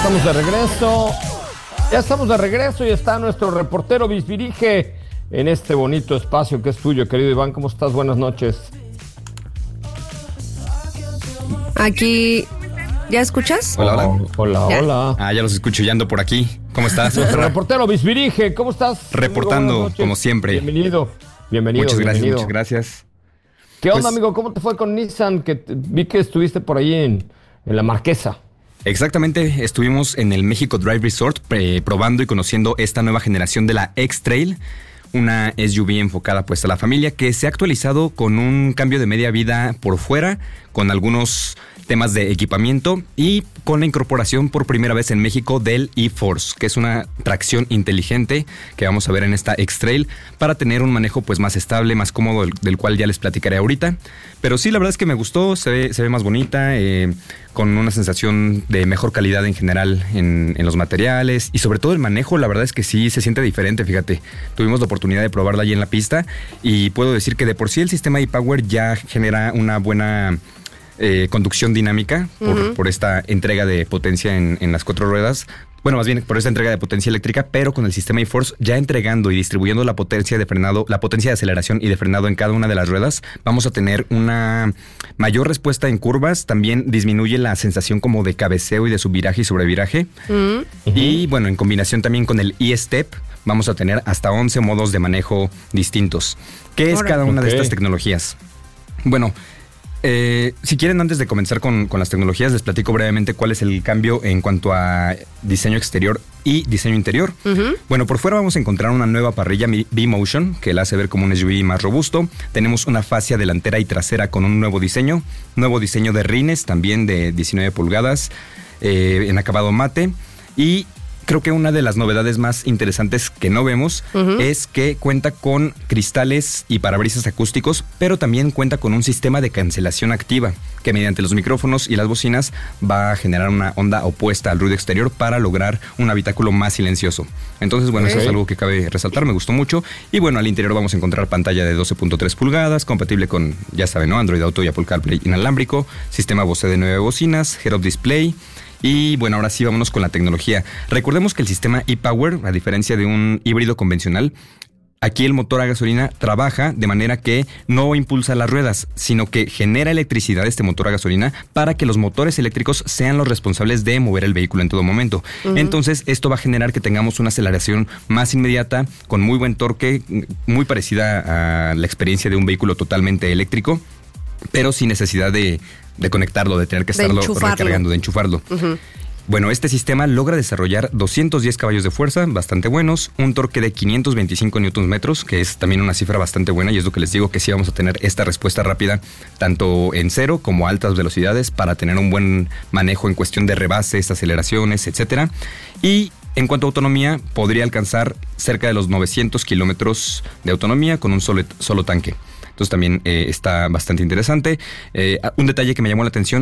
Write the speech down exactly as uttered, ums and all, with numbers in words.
estamos de regreso. Ya estamos de regreso y está nuestro reportero Bisbirige en este bonito espacio que es tuyo, querido Iván. ¿Cómo estás? Buenas noches. Aquí, ¿ya escuchas? Hola, hola. Oh, hola, Ya. hola. Ah, ya los escucho, ya ando por aquí. ¿Cómo estás? Nuestro reportero Bisbirige, ¿cómo estás? Reportando, Amigo, buenas noches. como siempre. Bienvenido. Bienvenido. Muchas gracias, bienvenido. muchas gracias. ¿Qué onda, Pues- amigo? ¿Cómo te fue con Nissan? Que te- vi que estuviste por ahí en, en la Marquesa. Exactamente, estuvimos en el México Drive Resort eh, probando y conociendo esta nueva generación de la X-Trail, una S U V enfocada pues a la familia que se ha actualizado con un cambio de media vida por fuera, con algunos temas de equipamiento y con la incorporación por primera vez en México del e-Force, que es una tracción inteligente que vamos a ver en esta X-Trail para tener un manejo pues más estable, más cómodo, del, del cual ya les platicaré ahorita. Pero sí, la verdad es que me gustó, se ve, se ve más bonita, eh, con una sensación de mejor calidad en general en, en los materiales y sobre todo el manejo, la verdad es que sí se siente diferente, fíjate. Tuvimos la oportunidad de probarla allí en la pista y puedo decir que de por sí el sistema e-Power ya genera una buena eh, conducción dinámica por, Uh-huh. por esta entrega de potencia en, en las cuatro ruedas. Bueno, más bien por esta entrega de potencia eléctrica, pero con el sistema e-Force ya entregando y distribuyendo la potencia de frenado, la potencia de aceleración y de frenado en cada una de las ruedas, vamos a tener una mayor respuesta en curvas. También disminuye la sensación como de cabeceo y de subviraje y sobreviraje. Mm. Y bueno, en combinación también con el e-Step, vamos a tener hasta once modos de manejo distintos. ¿Qué es Órale. cada una Ok. de estas tecnologías? Bueno, eh, si quieren, antes de comenzar con, con las tecnologías, les platico brevemente cuál es el cambio en cuanto a diseño exterior y diseño interior. Ujú. Bueno, por fuera vamos a encontrar una nueva parrilla B-Motion que la hace ver como un S U V más robusto. Tenemos una fascia delantera y trasera con un nuevo diseño, nuevo diseño de rines también de diecinueve pulgadas eh, en acabado mate. Y creo que una de las novedades más interesantes que no vemos Ujú. es que cuenta con cristales y parabrisas acústicos, pero también cuenta con un sistema de cancelación activa que mediante los micrófonos y las bocinas va a generar una onda opuesta al ruido exterior para lograr un habitáculo más silencioso. Entonces, bueno, eso es Ok. algo que cabe resaltar, me gustó mucho. Y bueno, al interior vamos a encontrar pantalla de doce punto tres pulgadas, compatible con, ya saben, ¿no? Android Auto y Apple CarPlay inalámbrico, sistema Bose de nueve bocinas, Head-Up Display. Y bueno, ahora sí, vámonos con la tecnología. Recordemos que el sistema e-Power, a diferencia de un híbrido convencional, aquí el motor a gasolina trabaja de manera que no impulsa las ruedas, sino que genera electricidad este motor a gasolina para que los motores eléctricos sean los responsables de mover el vehículo en todo momento. Uh-huh. Entonces, esto va a generar que tengamos una aceleración más inmediata, con muy buen torque, muy parecida a la experiencia de un vehículo totalmente eléctrico, pero sin necesidad de, de conectarlo, de tener que De estarlo enchufarlo. recargando, de enchufarlo. Ujú. Bueno, este sistema logra desarrollar doscientos diez caballos de fuerza, bastante buenos, un torque de quinientos veinticinco newtons metros, que es también una cifra bastante buena, y es lo que les digo, que sí vamos a tener esta respuesta rápida, tanto en cero como a altas velocidades, para tener un buen manejo en cuestión de rebases, aceleraciones, etcétera. Y en cuanto a autonomía, podría alcanzar cerca de los novecientos kilómetros de autonomía con un solo, solo tanque. Entonces también eh, está bastante interesante. Eh, un detalle que me llamó la atención